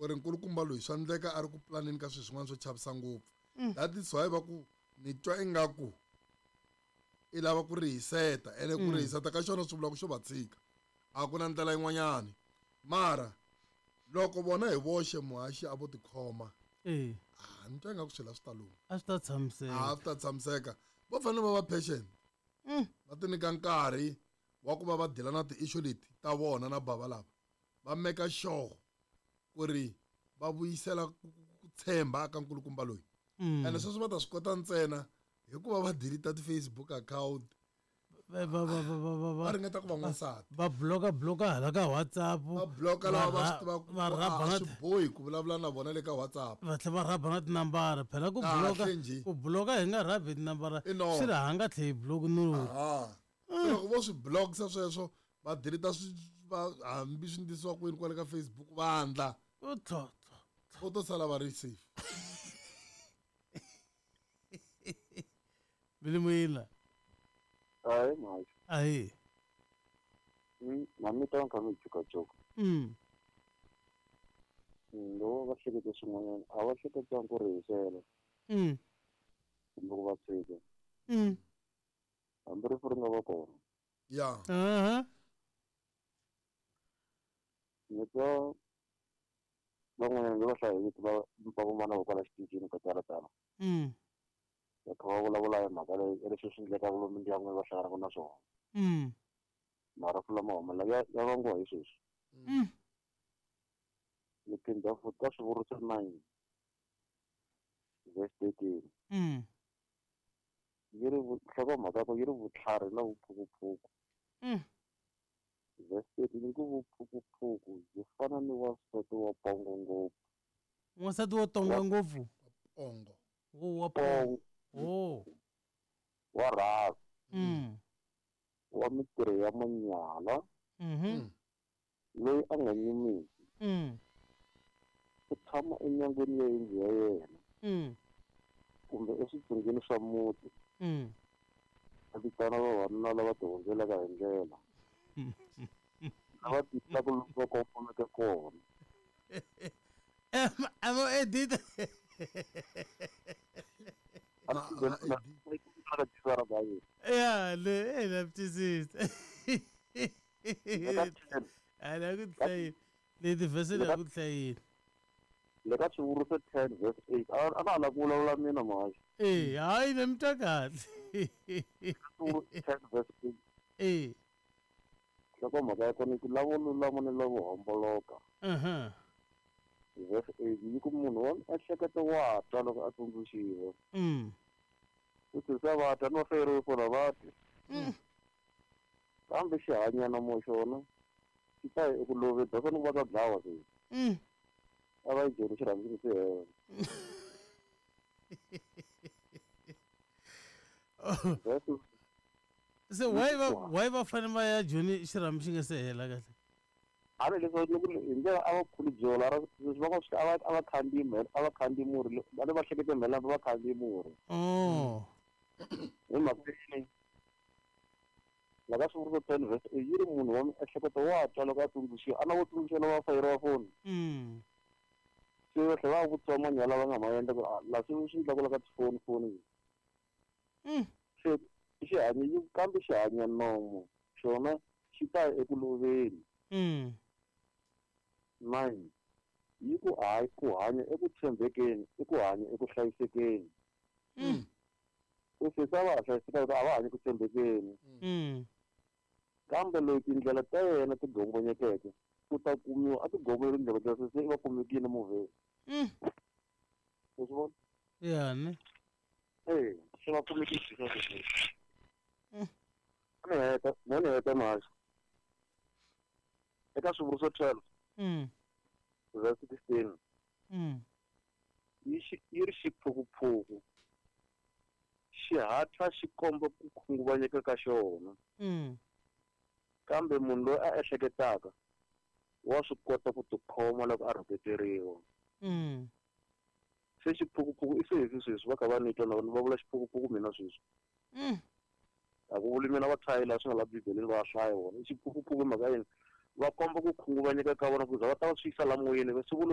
ku ri nkulukumba loyi swa endleka a ri ku planeni ka swilo swin'wana swo chavisa ngopfu. That is why va ku ni twa ingaku i lava ku rihiseta ene ku rihiseta ka xona swi vula ku xo va tshika a ku na ndlela yin'wanyani mara loko vona hi voxe muhaxi a vo tikhoma ni twa ingaku swilo swi ta lungha a swi ta tshamiseka swi ta tshamiseka va fanele va va patient va ti nyika nkarhi wa ku va dila na ti-issue leti ta vona na bava lava va meka sure ku ri va vuyisela ku tshemba ka nkulukumba loyi ene sweswo va ta swi kota ntsena hikuva va delete ti-Facebook account va ringeta ku va n'wansati va bloka hala ka WhatsApp va bloka lava va swi tivaka a swi bohi ku vulavula na vona le ka WhatsApp va tlhela va rhaba na tinambara phela ku bloka hi nga rhabi tinambara swi ri hanga tlhe hi block loko vo swi blokisa sweswo va delete hambi swi ndlisiwa kwini kwale ka Facebook vandla vo to sala va ri safe Bilimuyila Hayi manje. Ayi. Mami ta nkama ijukajuka. Lo va hleketa swin'wanyana a va hleketa ku rihisela. Kumbe ku va tshika. Hambi rifu ri nga va kona. Ya. Ni twa van'wanyana va hlayi va vana va kwala xitichini ka talatala. Va kha va vulavula hi mhaka leyi leswi swi endlekaka lomu mindyangwini va hlanganaka na swona. Mara ku lama humelela ya vangiwa hi sweswi. Ni phinda futhi ka swivuriso 9 verse 13. Yi ri nhlokomhaka ko yi ri vutlhari na vuphukuphuku. Verse 13 yi ku vuphukuphuku byi fana ni wasati wa pongo ngopfu. Wasati wo tonga ngopfu? Pongo. Wa pongo. Wa rhasi. Wa mitirho ya manyala. Loyi a nga nyimiki. U tshama enyangweni ya yindlu ya yena. Kumbe eswitsungeni swa muti. A vitana vavanuna lava ti hundzelaka hi ndlela. Lava tisaka loko va kumeka kona. Amo edita. Ya, le ptisista. Ala ku tlay. Le divese la ku tlay. Le ka swivuriso 10 verse 8. A na ku vulavula mina manje. Hayi nemtakati. Swivuriso 10 verse 8. Loko mhaka ya kona ku lavululama ni lavo homboloka. Verse 8 yi ku munhu wa ehleketo wa twa loko a tsundzuxiwa. U tisa va ta no feriwe kona va ti. Kambe xi hanya na moxona xi ta eku loveni basa ni va ta dlawa se. A va yi joni xirhambi xi hela. So why va fanele va ya joni xirhambi xi nga se hela kahle? Ari leswo loko hi ndlela a va khuli byola leswi va nga swi a va khandziyi murhi va le va hlekete mhela va khandziyi murhi. Hi mhaka leyi laka swivuriso 10 verse 8 yi ri munhu wa miehleketo wa twa loko a tsundzuxiwa a na vo tsundzuxela va fayeriwa foni. Se va tlhela va vutisa manyala va nga ma endla ku laha swi endlaka ka tifoni. Se xi hanya kambe xi hanya nomo xona xi ta eku loveni. 9 yi ku hayi ku hanya eku tshembekeni i ku hanya eku hlayisekeni. Se va ha hlayisekaka a va hanyi ku tshembekeni. Kambe loyi tindlela ta yena ti gongonyekeke ku ta kumiwa a ti gongonyeli tindlela ta se va kumekile movheni. U swi vona? Ya ne. Se va kumekile sweswo. Ni heta mhaxi. Eka swivuriso 12. Verse 16. Yi ri xiphukuphuku. Xi hatla xi komba ku khunguvanyeka ka xona. Kambe munhu loyi a ehleketaka wa swi kota ku tikhoma loko a rhuketeriwa. Se xiphukuphuku i sweswi va kha va nitwa na va vula xiphukuphuku mina sweswi. A ku vuli mina va thayila swi nga la bibeleni va hlaya wona. Xiphukuphuku mhaka yini va komba ku khunguvanyeka ka vona ku za va ta va swi yisa la moyeni va swi